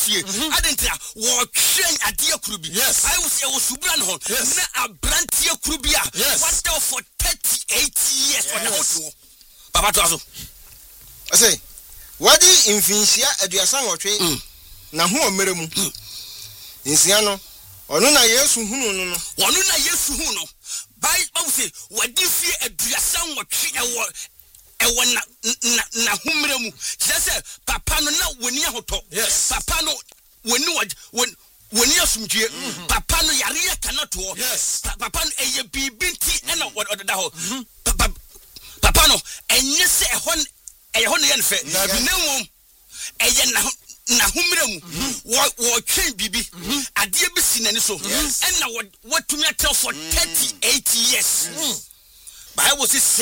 fie adentia wo twen ade akuru bi I will say wo subra no na abrantie akuru bi a what for 38 years for the whole papa to aso I say wadi infinsia aduasa nwotwe na ho omeremu insia no onu na Yesu hunu no onu na Yesu hunu no Bible say wadi fie aduasa nwotwe ewo na humremu say papa no na woni ahoto papa no woni asumdue papa no yare kanato papa no eye bibinti na odeda ho papa no enye se ehon ne yenfe nemu eye na humremu wo twen bibi ade bi sinani so na watumi atel for 38 years Bible says